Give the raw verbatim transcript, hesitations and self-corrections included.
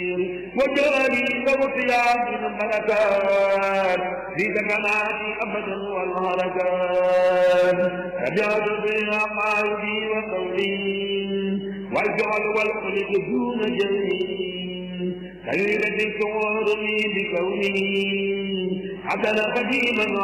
وجعلي ووفيا من الملكات في سكناتي أبدا والهلكات رجعت بها قلبي وقولي والجعل والخلق دون جلي كلمة تغرني بكوني حسن قديما